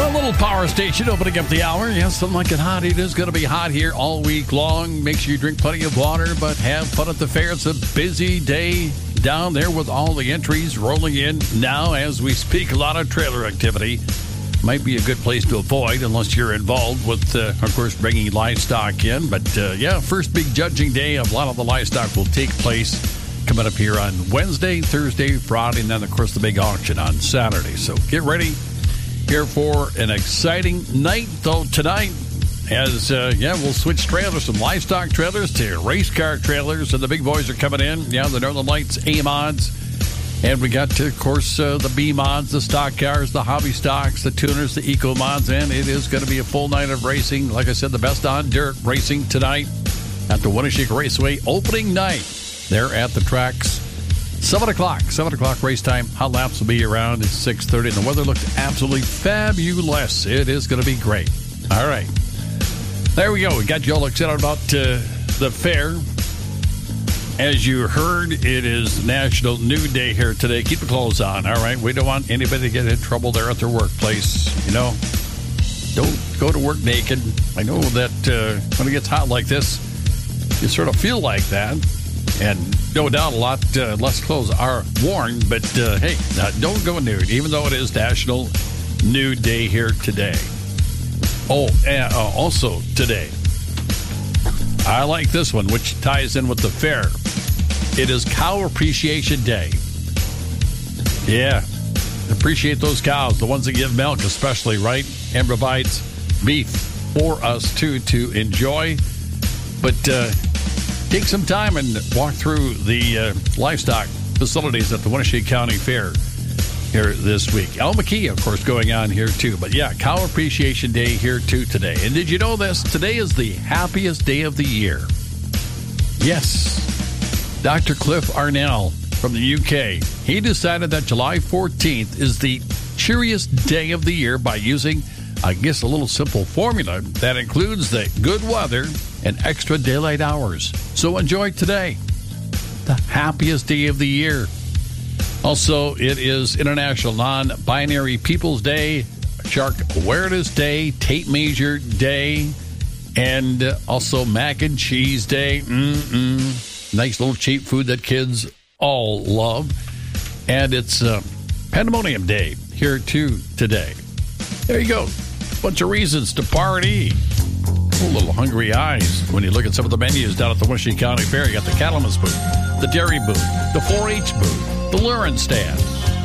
A little power station opening up the hour. Yes, something like it hot. It is going to be hot here all week long. Make sure you drink plenty of water, but have fun at the fair. It's a busy day down there with all the entries rolling in now as we speak. A lot of trailer activity. Might be a good place to avoid unless you're involved with, of course, bringing livestock in. But, first big judging day of a lot of the livestock will take place coming up here on Wednesday, Thursday, Friday, and then, of course, the big auction on Saturday. So get ready here for an exciting night, though, tonight. As, we'll switch trailers from livestock trailers to race car trailers, and the big boys are coming in. Yeah, the Northern Lights A-Mods. And we got, of course, the B-Mods, the stock cars, the hobby stocks, the tuners, the Eco-Mods, and it is going to be a full night of racing. Like I said, the best on dirt racing tonight at the Winneshiek Raceway opening night. They're at the tracks. 7 o'clock race time. Hot laps will be around at 6:30, and the weather looks absolutely fabulous. It is going to be great. All right. There we go. We got you all excited about the fair. As you heard, it is National Nude Day here today. Keep the clothes on, all right? We don't want anybody to get in trouble there at their workplace. You know, don't go to work naked. I know that when it gets hot like this, you sort of feel like that. And no doubt a lot less clothes are worn. But, hey, don't go nude, even though it is National Nude Day here today. Oh, and also today, I like this one, which ties in with the fair. It is Cow Appreciation Day. Yeah, appreciate those cows, the ones that give milk especially, right? And provides beef for us, too, to enjoy. But take some time and walk through the livestock facilities at the Winneshiek County Fair here this week. El McKee, of course, going on here, too. But, yeah, Cow Appreciation Day here, too, today. And did you know this? Today is the happiest day of the year. Yes. Dr. Cliff Arnell from the UK. He decided that July 14th is the cheeriest day of the year by using, I guess, a little simple formula that includes the good weather and extra daylight hours. So enjoy today. The happiest day of the year. Also, it is International Non-Binary Peoples Day, Shark Awareness Day, Tape Measure Day, and also Mac and Cheese Day. Nice little cheap food that kids all love. And it's Pandemonium Day here, too, today. There you go. Bunch of reasons to party. A little hungry eyes when you look at some of the menus down at the Winneshiek County Fair. You got the Cattleman's booth, the dairy booth, the 4-H booth, the luring stand.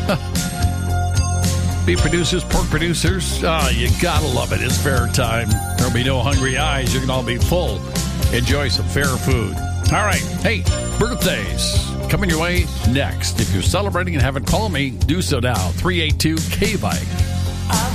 Beef producers, pork producers, you gotta love it. It's fair time. There'll be no hungry eyes. You can all be full. Enjoy some fair food. All right. Hey, birthdays coming your way next. If you're celebrating and haven't called me, do so now. 382-KVIKE.